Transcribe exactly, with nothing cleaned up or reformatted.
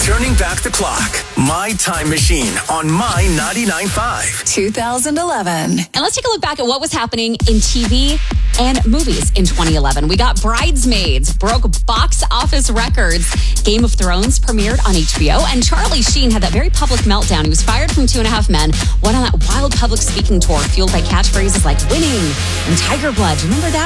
Turning back the clock. My Time Machine on My ninety-nine point five. two thousand eleven. And let's take a look back at what was happening in T V and movies in twenty eleven. We got Bridesmaids, broke box office records. Game of Thrones premiered on H B O. And Charlie Sheen had that very public meltdown. He was fired from Two and a Half Men, went on that wild public speaking tour fueled by catchphrases like winning and Tiger Blood. Remember that?